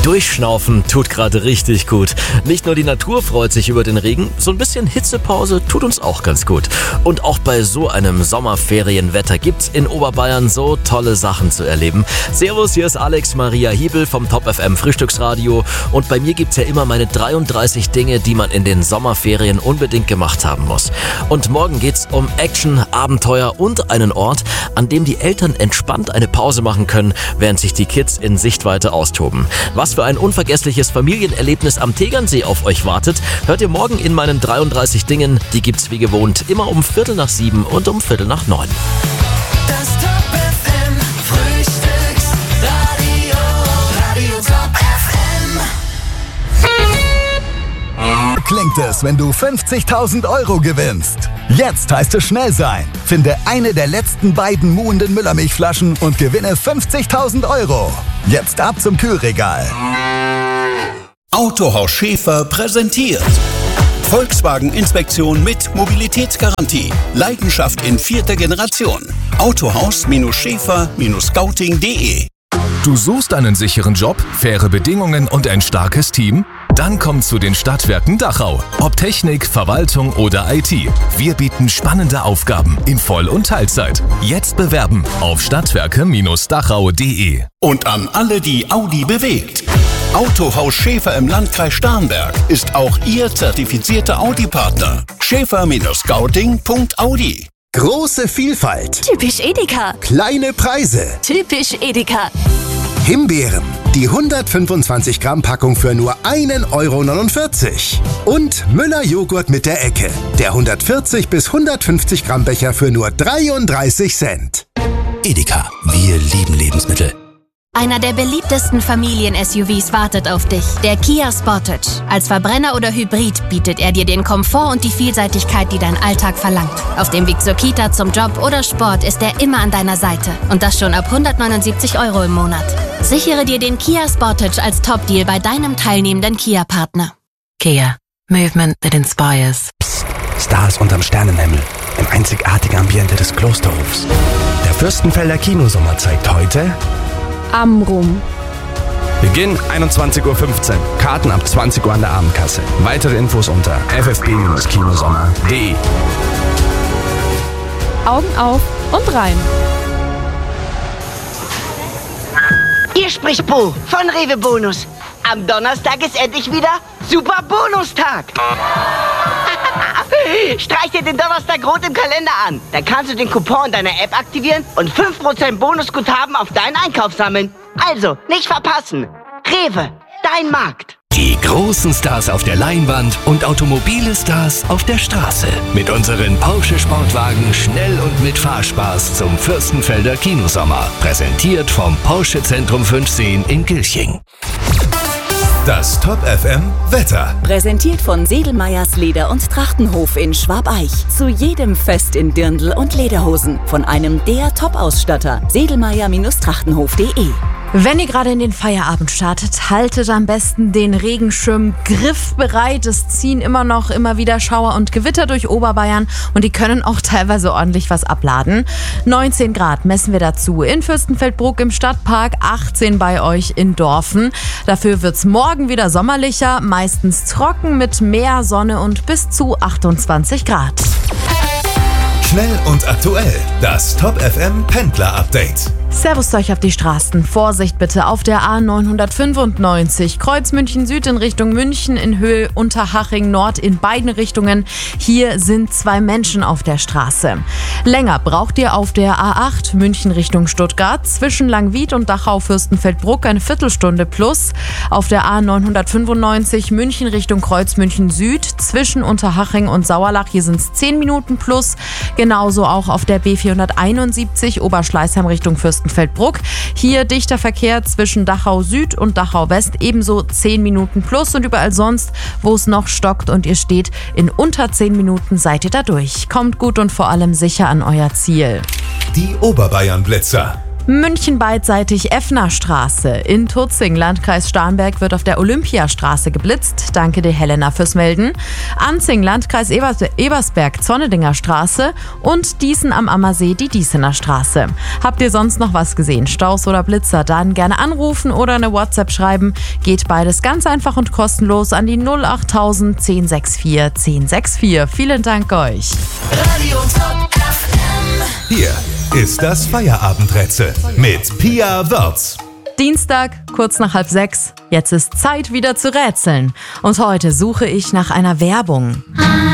Durchschnaufen tut gerade richtig gut. Nicht nur die Natur freut sich über den Regen, so ein bisschen Hitzepause tut uns auch ganz gut. Und auch bei so einem Sommerferienwetter gibt's in Oberbayern so tolle Sachen zu erleben. Servus, hier ist Alex Maria Hiebel vom Top FM Frühstücksradio. Und bei mir gibt's ja immer meine 33 Dinge, die man in den Sommerferien unbedingt gemacht haben muss. Und morgen geht's um Action, Abenteuer und einen Ort, an dem die Eltern entspannt eine Pause machen können, während sich die Kids in Sichtweite austoben. Was für ein unvergessliches Familienerlebnis am Tegernsee auf euch wartet, hört ihr morgen in meinen 33 Dingen. Die gibt's wie gewohnt immer um 6:45 und um 8:45. Das Top FM Frühstücksradio, Radio Top FM. Klingt es, wenn du 50.000 Euro gewinnst? Jetzt heißt es schnell sein. Finde eine der letzten beiden muhenden Müllermilchflaschen und gewinne 50.000 Euro. Jetzt ab zum Kühlregal. Autohaus Schäfer präsentiert Volkswagen-Inspektion mit Mobilitätsgarantie. Leidenschaft in 4. Generation. Autohaus-Schäfer-Scouting.de. Du suchst einen sicheren Job, faire Bedingungen und ein starkes Team? Dann komm zu den Stadtwerken Dachau. Ob Technik, Verwaltung oder IT. Wir bieten spannende Aufgaben in Voll- und Teilzeit. Jetzt bewerben auf stadtwerke-dachau.de. Und an alle, die Audi bewegt. Autohaus Schäfer im Landkreis Starnberg ist auch Ihr zertifizierter Audi-Partner. Schäfer-Scouting.audi. Große Vielfalt. Typisch Edeka. Kleine Preise. Typisch Edeka. Himbeeren. Die 125 Gramm Packung für nur 1,49 €. Und Müller-Joghurt mit der Ecke. Der 140 bis 150 Gramm Becher für nur 33 Cent. Edeka, wir lieben Lebensmittel. Einer der beliebtesten Familien-SUVs wartet auf dich. Der Kia Sportage. Als Verbrenner oder Hybrid bietet er dir den Komfort und die Vielseitigkeit, die dein Alltag verlangt. Auf dem Weg zur Kita, zum Job oder Sport ist er immer an deiner Seite. Und das schon ab 179 € im Monat. Sichere dir den Kia Sportage als Top-Deal bei deinem teilnehmenden Kia-Partner. Kia. Movement that inspires. Psst. Stars unterm Sternenhimmel. Im einzigartigen Ambiente des Klosterhofs. Der Fürstenfelder Kinosommer zeigt heute Amrum. Beginn 21:15 Uhr. Karten ab 20 Uhr an der Abendkasse. Weitere Infos unter ffb-kinosommer.de. Augen auf und rein. Hier spricht Bo von Rewe Bonus. Am Donnerstag ist endlich wieder Super Bonustag. Streich dir den Donnerstag rot im Kalender an. Dann kannst du den Coupon in deiner App aktivieren und 5% Bonusguthaben auf deinen Einkauf sammeln. Also, nicht verpassen. Rewe, dein Markt. Die großen Stars auf der Leinwand und automobile Stars auf der Straße. Mit unseren Porsche Sportwagen schnell und mit Fahrspaß zum Fürstenfelder Kinosommer. Präsentiert vom Porsche Zentrum 510 in Gilching. Das Top FM Wetter. Präsentiert von Sedelmeyers Leder- und Trachtenhof in Schwabeich. Zu jedem Fest in Dirndl und Lederhosen. Von einem der Top-Ausstatter. Sedelmeyer-Trachtenhof.de. Wenn ihr gerade in den Feierabend startet, haltet am besten den Regenschirm griffbereit. Es ziehen immer wieder Schauer und Gewitter durch Oberbayern und die können auch teilweise ordentlich was abladen. 19 Grad messen wir dazu in Fürstenfeldbruck im Stadtpark, 18 bei euch in Dorfen. Dafür wird's morgen wieder sommerlicher, meistens trocken mit mehr Sonne und bis zu 28 Grad. Schnell und aktuell. Das Top FM Pendler Update. Servus euch auf die Straßen. Vorsicht bitte auf der A995. Kreuz München Süd in Richtung München in Höhe Unterhaching Nord in beiden Richtungen. Hier sind 2 Menschen auf der Straße. Länger braucht ihr auf der A8 München Richtung Stuttgart zwischen Langwied und Dachau-Fürstenfeldbruck eine Viertelstunde plus. Auf der A995 München Richtung Kreuz München Süd zwischen Unterhaching und Sauerlach. Hier sind es 10 Minuten plus. Genauso auch auf der B471 Oberschleißheim Richtung Fürstenfeldbruck. Hier dichter Verkehr zwischen Dachau Süd und Dachau West, ebenso 10 Minuten plus und überall sonst, wo es noch stockt und ihr steht, in unter 10 Minuten seid ihr da durch. Kommt gut und vor allem sicher an euer Ziel. Die Oberbayern Blitzer. München beidseitig Effnerstraße. In Tutzing, Landkreis Starnberg, wird auf der Olympiastraße geblitzt. Danke dir, Helena, fürs Melden. Anzing, Landkreis Ebersberg, Zonnedinger Straße. Und Dießen am Ammersee, die Diesener Straße. Habt ihr sonst noch was gesehen? Staus oder Blitzer? Dann gerne anrufen oder eine WhatsApp schreiben. Geht beides ganz einfach und kostenlos an die 08000 1064 1064. Vielen Dank euch. Radio Top FM. Hier ist das Feierabendrätsel mit Pia Wörz. Dienstag, kurz nach 5:30. Jetzt ist Zeit wieder zu rätseln. Und heute suche ich nach einer Werbung.